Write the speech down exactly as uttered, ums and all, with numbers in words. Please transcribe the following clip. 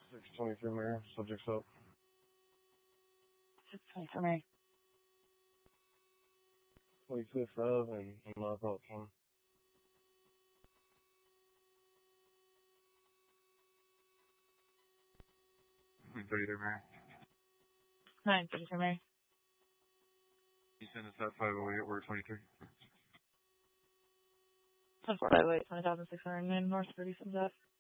six twenty-three Mayor, subject's up. six twenty-three Mayor. twenty-fifth Ave and knock out one. thirty-three Mayor. nine thirty-three Mayor. You send us that five oh eight, we're twenty-three. ten four five oh eight, twenty thousand six hundred nine North thirty-seventh Ave.